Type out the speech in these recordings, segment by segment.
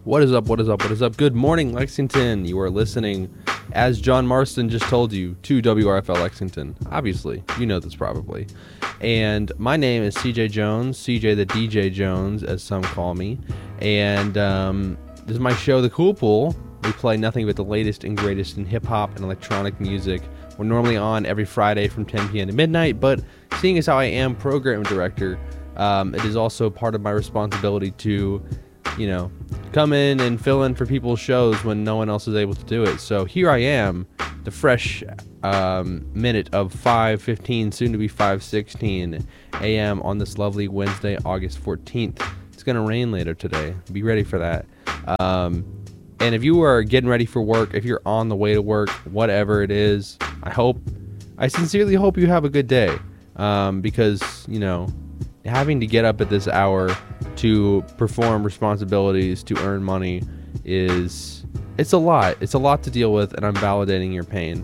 What is up? What is up? What is up? Good morning, Lexington. You are listening, as John Marston just told you, to WRFL Lexington. Obviously, you know this probably. And my name is CJ Jones, CJ the DJ Jones, as some call me. And this is my show, The Cool Pool. We play nothing but the latest and greatest in hip-hop and electronic music. We're normally on every Friday from 10 p.m. to midnight, but seeing as how I am program director, it is also part of my responsibility to, come in and fill in for people's shows when no one else is able to do it. So here I am, the fresh minute of 5:15, soon to be 5:16 a.m. on this lovely Wednesday, August 14th. It's going to rain later today. Be ready for that. And if you are getting ready for work, if you're on the way to work, whatever it is, I sincerely hope you have a good day. Because, having to get up at this hour to perform responsibilities, to earn money it's a lot. It's a lot to deal with, and I'm validating your pain.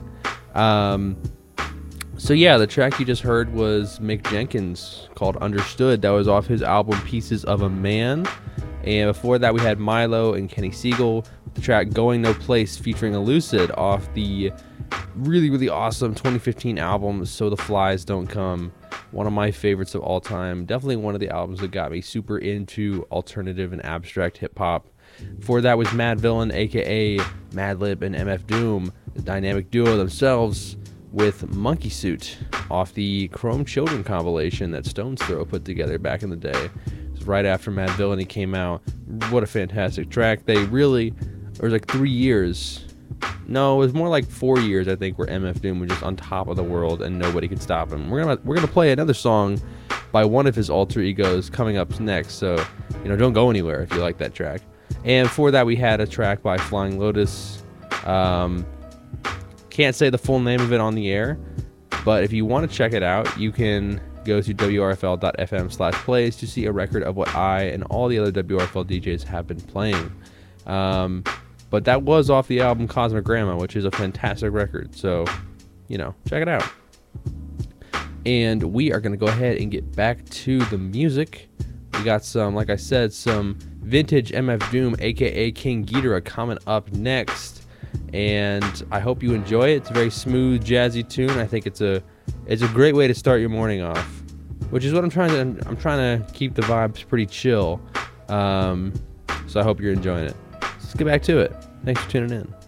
So yeah, the track you just heard was Mick Jenkins called Understood. That was off his album Pieces of a Man. And before that, we had Milo and Kenny Siegel with the track Going No Place featuring Elucid off the really, really awesome 2015 album So the Flies Don't Come. One of my favorites of all time. Definitely one of the albums that got me super into alternative and abstract hip-hop. Before that was Mad Villain, a.k.a. Madlib and MF Doom, the dynamic duo themselves, with Monkey Suit off the Chrome Children compilation that Stone's Throw put together back in the day. Right after Mad Villainy came out. What a fantastic track. It was like 3 years. No, it was more like 4 years, I think, where MF Doom was just on top of the world and nobody could stop him. We're gonna play another song by one of his alter egos coming up next, so don't go anywhere if you like that track. And before that, we had a track by Flying Lotus. Can't say the full name of it on the air, but if you want to check it out, you can go to wrfl.fm/plays to see a record of what I and all the other WRFL DJs have been playing. But that was off the album Cosmic Grandma, which is a fantastic record. So, check it out. And we are going to go ahead and get back to the music. We got some, like I said, some vintage MF Doom, aka King Ghidorah, coming up next. And I hope you enjoy it. It's a very smooth, jazzy tune. I think it's a great way to start your morning off, which is what I'm trying to keep the vibes pretty chill. So I hope you're enjoying it. Let's get back to it. Thanks for tuning in.